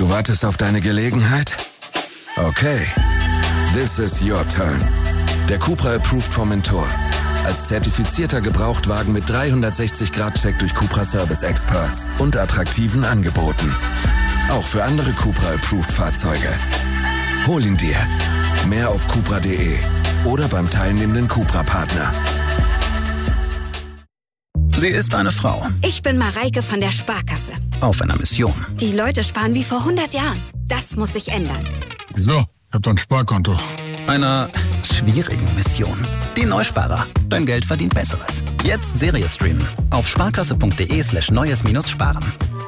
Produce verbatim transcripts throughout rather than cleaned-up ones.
Du wartest auf deine Gelegenheit? Okay. This is your turn. Der Cupra Approved Formentor. Als zertifizierter Gebrauchtwagen mit dreihundertsechzig Grad Check durch Cupra Service Experts und attraktiven Angeboten. Auch für andere Cupra Approved Fahrzeuge. Hol ihn dir. Mehr auf cupra punkt de oder beim teilnehmenden Cupra-Partner. Sie ist eine Frau. Ich bin Mareike von der Sparkasse. Auf einer Mission. Die Leute sparen wie vor hundert Jahren. Das muss sich ändern. Wieso? Ich hab doch ein Sparkonto. Einer schwierigen Mission. Die Neusparer. Dein Geld verdient Besseres. Jetzt Serie streamen. Auf sparkasse.de slash neues minus sparen.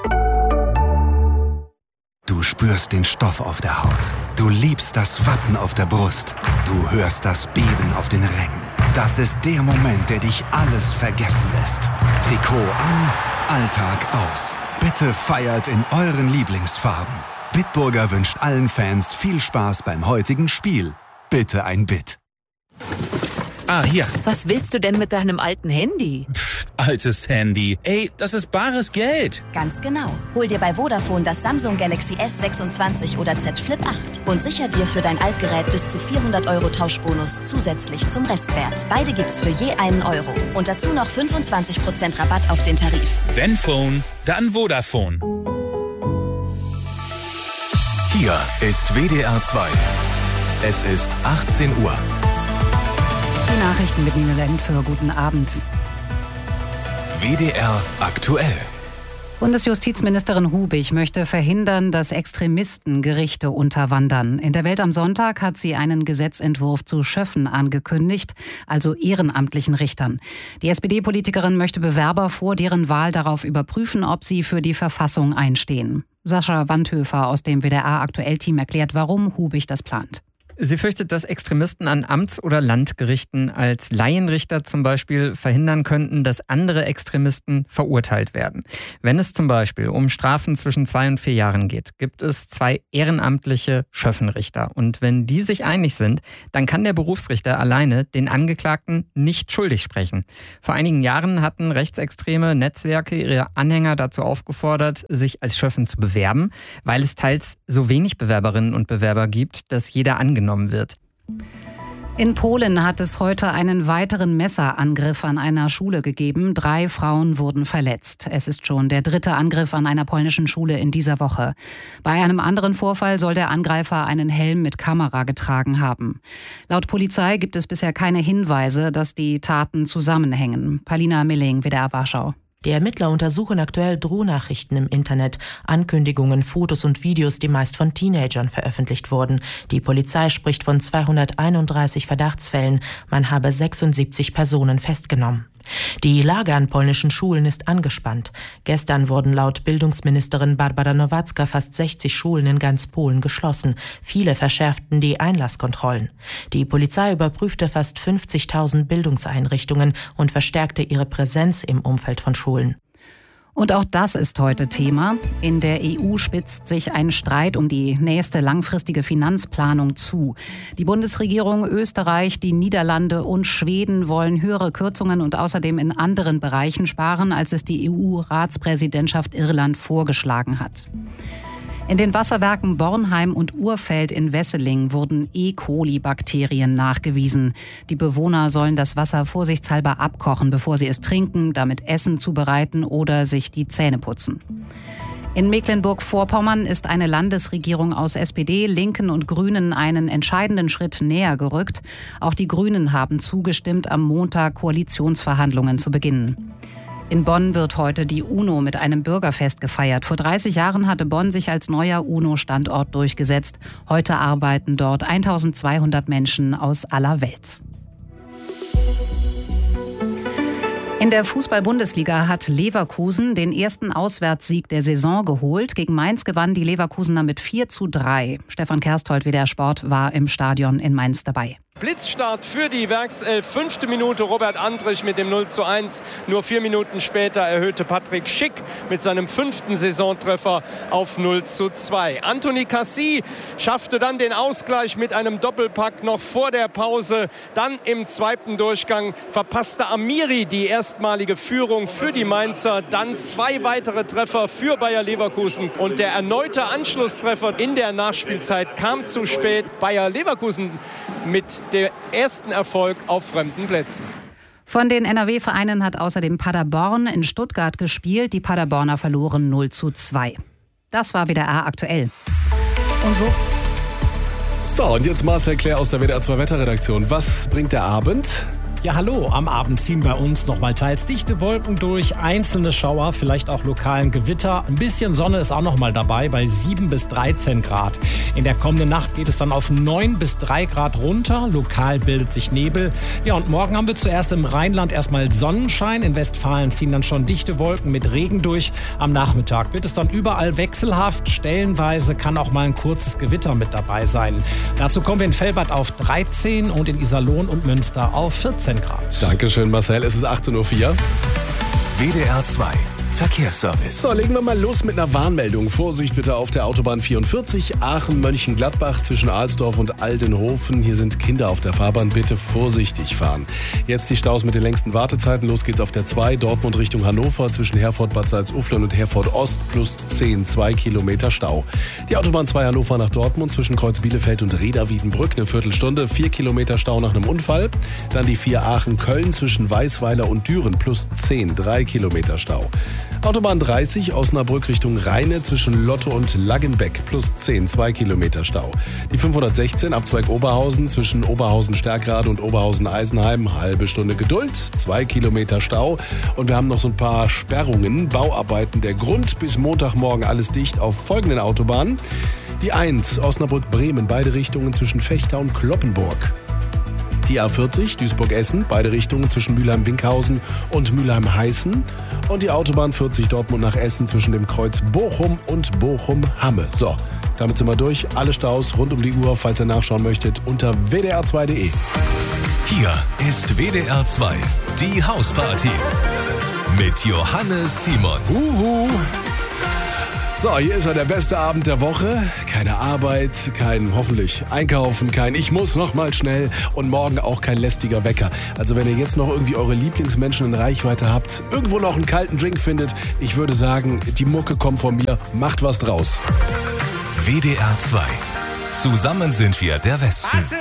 Du spürst den Stoff auf der Haut. Du liebst das Wappen auf der Brust. Du hörst das Beben auf den Rängen. Das ist der Moment, der dich alles vergessen lässt. Trikot an, Alltag aus. Bitte feiert in euren Lieblingsfarben. Bitburger wünscht allen Fans viel Spaß beim heutigen Spiel. Bitte ein Bit. Ah, hier. Was willst du denn mit deinem alten Handy? Pff, altes Handy. Ey, das ist bares Geld. Ganz genau. Hol dir bei Vodafone das Samsung Galaxy S sechsundzwanzig oder Z Flip acht und sicher dir für dein Altgerät bis zu vierhundert Euro Tauschbonus zusätzlich zum Restwert. Beide gibt's für je einen Euro. Und dazu noch fünfundzwanzig Prozent Rabatt auf den Tarif. Wenn Phone, dann Vodafone. Hier ist W D R zwei. Es ist achtzehn Uhr. Die Nachrichten mit Nina Lentföhr. Guten Abend. W D R aktuell. Bundesjustizministerin Hubig möchte verhindern, dass Extremisten Gerichte unterwandern. In der Welt am Sonntag hat sie einen Gesetzentwurf zu Schöffen angekündigt, also ehrenamtlichen Richtern. Die S P D-Politikerin möchte Bewerber vor deren Wahl darauf überprüfen, ob sie für die Verfassung einstehen. Sascha Wandhöfer aus dem W D R-Aktuell-Team erklärt, warum Hubig das plant. Sie fürchtet, dass Extremisten an Amts- oder Landgerichten als Laienrichter zum Beispiel verhindern könnten, dass andere Extremisten verurteilt werden. Wenn es zum Beispiel um Strafen zwischen zwei und vier Jahren geht, gibt es zwei ehrenamtliche Schöffenrichter. Und wenn die sich einig sind, dann kann der Berufsrichter alleine den Angeklagten nicht schuldig sprechen. Vor einigen Jahren hatten rechtsextreme Netzwerke ihre Anhänger dazu aufgefordert, sich als Schöffen zu bewerben, weil es teils so wenig Bewerberinnen und Bewerber gibt, dass jeder angenommen wird. In Polen hat es heute einen weiteren Messerangriff an einer Schule gegeben. Drei Frauen wurden verletzt. Es ist schon der dritte Angriff an einer polnischen Schule in dieser Woche. Bei einem anderen Vorfall soll der Angreifer einen Helm mit Kamera getragen haben. Laut Polizei gibt es bisher keine Hinweise, dass die Taten zusammenhängen. Palina Milling, W D R Warschau. Die Ermittler untersuchen aktuell Drohnachrichten im Internet, Ankündigungen, Fotos und Videos, die meist von Teenagern veröffentlicht wurden. Die Polizei spricht von zweihunderteinunddreißig Verdachtsfällen. Man habe sechsundsiebzig Personen festgenommen. Die Lage an polnischen Schulen ist angespannt. Gestern wurden laut Bildungsministerin Barbara Nowacka fast sechzig Schulen in ganz Polen geschlossen. Viele verschärften die Einlasskontrollen. Die Polizei überprüfte fast fünfzigtausend Bildungseinrichtungen und verstärkte ihre Präsenz im Umfeld von Schulen. Und auch das ist heute Thema. In der E U spitzt sich ein Streit um die nächste langfristige Finanzplanung zu. Die Bundesregierung, Österreich, die Niederlande und Schweden wollen höhere Kürzungen und außerdem in anderen Bereichen sparen, als es die E U-Ratspräsidentschaft Irland vorgeschlagen hat. In den Wasserwerken Bornheim und Urfeld in Wesseling wurden E. coli-Bakterien nachgewiesen. Die Bewohner sollen das Wasser vorsichtshalber abkochen, bevor sie es trinken, damit Essen zubereiten oder sich die Zähne putzen. In Mecklenburg-Vorpommern ist eine Landesregierung aus S P D, Linken und Grünen einen entscheidenden Schritt näher gerückt. Auch die Grünen haben zugestimmt, am Montag Koalitionsverhandlungen zu beginnen. In Bonn wird heute die UNO mit einem Bürgerfest gefeiert. Vor dreißig Jahren hatte Bonn sich als neuer UNO-Standort durchgesetzt. Heute arbeiten dort eintausendzweihundert Menschen aus aller Welt. In der Fußball-Bundesliga hat Leverkusen den ersten Auswärtssieg der Saison geholt. Gegen Mainz gewann die Leverkusener mit vier zu drei. Stefan Kersthold, W D R Sport, war im Stadion in Mainz dabei. Blitzstart für die Werkself. Fünfte Minute Robert Andrich mit dem null zu eins. Nur vier Minuten später erhöhte Patrick Schick mit seinem fünften Saisontreffer auf null zu zwei. Anthony Cassis schaffte dann den Ausgleich mit einem Doppelpack noch vor der Pause. Dann im zweiten Durchgang verpasste Amiri die erstmalige Führung für die Mainzer. Dann zwei weitere Treffer für Bayer Leverkusen. Und der erneute Anschlusstreffer in der Nachspielzeit kam zu spät. Bayer Leverkusen mit der ersten Erfolg auf fremden Plätzen. Von den N R W-Vereinen hat außerdem Paderborn in Stuttgart gespielt. Die Paderborner verloren null zu zwei. Das war W D R aktuell. Und so. So, und jetzt Marcel Claire aus der W D R zwei Wetterredaktion. Was bringt der Abend? Ja, hallo. Am Abend ziehen bei uns nochmal teils dichte Wolken durch, einzelne Schauer, vielleicht auch lokalen Gewitter. Ein bisschen Sonne ist auch nochmal dabei bei sieben bis dreizehn Grad. In der kommenden Nacht geht es dann auf neun bis drei Grad runter. Lokal bildet sich Nebel. Ja, und morgen haben wir zuerst im Rheinland erstmal Sonnenschein. In Westfalen ziehen dann schon dichte Wolken mit Regen durch. Am Nachmittag wird es dann überall wechselhaft. Stellenweise kann auch mal ein kurzes Gewitter mit dabei sein. Dazu kommen wir in Velbert auf dreizehn und in Iserlohn und Münster auf vierzehn Grad. Dankeschön, Marcel. Es ist achtzehn Uhr vier. W D R zwei Verkehrsservice. So, legen wir mal los mit einer Warnmeldung. Vorsicht bitte auf der Autobahn vierundvierzig, Aachen-Mönchengladbach zwischen Alsdorf und Aldenhofen. Hier sind Kinder auf der Fahrbahn. Bitte vorsichtig fahren. Jetzt die Staus mit den längsten Wartezeiten. Los geht's auf der zwei, Dortmund Richtung Hannover zwischen Herford Bad Salzuflen und Herford Ost plus zehn, zwei Kilometer Stau. Die Autobahn zwei Hannover nach Dortmund zwischen Kreuz Bielefeld und Reda-Wiedenbrück eine Viertelstunde, vier Kilometer Stau nach einem Unfall. Dann die vier Aachen-Köln zwischen Weißweiler und Düren plus zehn, drei Kilometer Stau. Autobahn dreißig, Osnabrück Richtung Rheine zwischen Lotte und Laggenbeck plus zehn, zwei Kilometer Stau. Die fünfhundertsechzehn, Abzweig Oberhausen zwischen Oberhausen-Stärkrade und Oberhausen-Eisenheim, halbe Stunde Geduld, zwei Kilometer Stau. Und wir haben noch so ein paar Sperrungen, Bauarbeiten. Der Grund bis Montagmorgen alles dicht auf folgenden Autobahnen. Die eins, Osnabrück-Bremen, beide Richtungen zwischen Fechter und Kloppenburg. Die A vierzig, Duisburg-Essen, beide Richtungen zwischen Mülheim-Winkhausen und Mülheim-Heißen. Und die Autobahn vierzig Dortmund nach Essen zwischen dem Kreuz Bochum und Bochum-Hamme. So, damit sind wir durch. Alle Staus rund um die Uhr, falls ihr nachschauen möchtet, unter w d r zwei punkt d e. Hier ist W D R zwei, die Hausparty. Mit Johannes Simon. Uhu. So, hier ist er, der beste Abend der Woche. Keine Arbeit, kein hoffentlich Einkaufen, kein Ich muss noch mal schnell und morgen auch kein lästiger Wecker. Also wenn ihr jetzt noch irgendwie eure Lieblingsmenschen in Reichweite habt, irgendwo noch einen kalten Drink findet, ich würde sagen, die Mucke kommt von mir, macht was draus. W D R zwei. Zusammen sind wir der Westen.